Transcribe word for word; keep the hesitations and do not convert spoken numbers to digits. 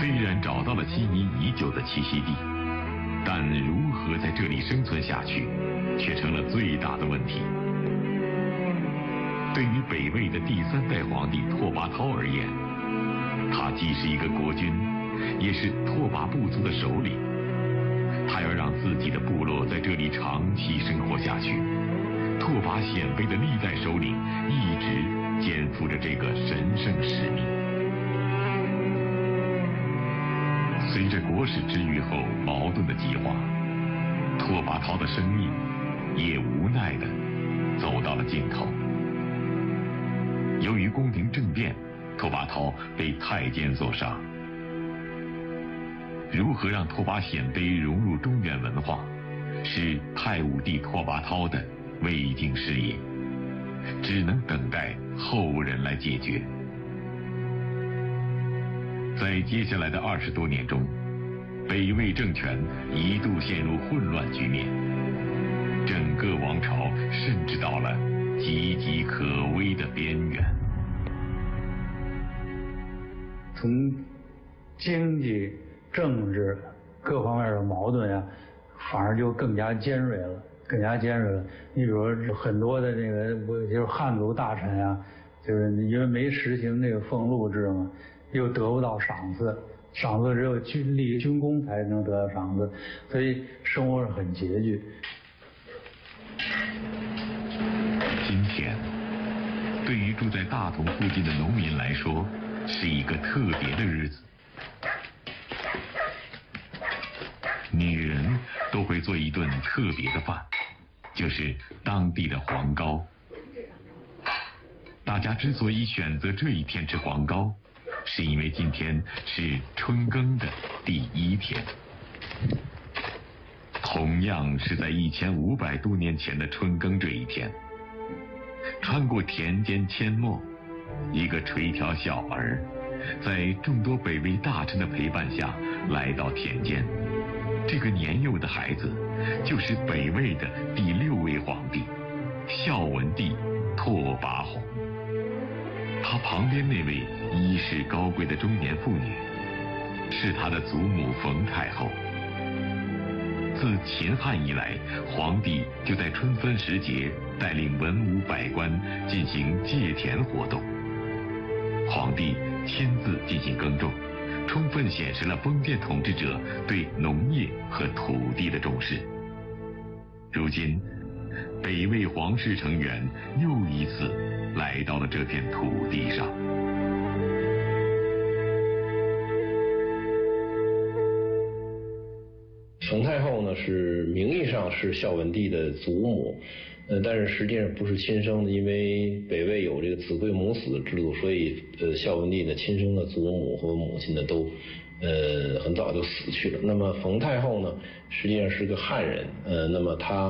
虽然找到了心仪已久的栖息地，但如何在这里生存下去，却成了最大的问题。对于北魏的第三代皇帝拓跋焘而言，他既是一个国君，也是拓跋部族的首领。他要让自己的部落在这里长期生活下去，拓跋鲜卑的历代首领一直肩负着这个神圣使命。随着国史之愈后矛盾的激化，拓跋焘的生命也无奈地走到了尽头。由于宫廷政变，拓跋焘被太监所杀。如何让拓跋鲜卑融入中原文化，是太武帝拓跋焘的未竟事业，只能等待后人来解决。在接下来的二十多年中，北魏政权一度陷入混乱局面，整个王朝甚至到了岌岌可危的边缘。 从经济、政治各方面的矛盾呀，反而就更加尖锐了，更加尖锐了。你比如说很多的这个，我就是汉族大臣呀，就是因为没实行这个俸禄制嘛，又得不到赏赐，赏赐只有军立军功才能得到赏赐，所以生活是很拮据。 今天，对于住在大同附近的农民来说，是一个特别的日子。女人都会做一顿特别的饭，就是当地的黄糕。大家之所以选择这一天吃黄糕，是因为今天是春耕的第一天。同样是在一千五百多年前的春耕这一天，穿过田间阡陌，一个垂髫小儿在众多北魏大臣的陪伴下来到田间。这个年幼的孩子就是北魏的第六位皇帝孝文帝拓跋宏。他旁边那位衣饰高贵的中年妇女是他的祖母冯太后。自秦汉以来，皇帝就在春分时节带领文武百官进行借田活动。皇帝亲自进行耕种，充分显示了封建统治者对农业和土地的重视。如今，北魏皇室成员又一次来到了这片土地上。 冯太后呢，是名义上是孝文帝的祖母，呃，但是实际上不是亲生的，因为北魏有这个子贵母死制度，所以呃，孝文帝的亲生的祖母和母亲呢都呃很早就死去了。那么冯太后呢，实际上是个汉人，呃，那么她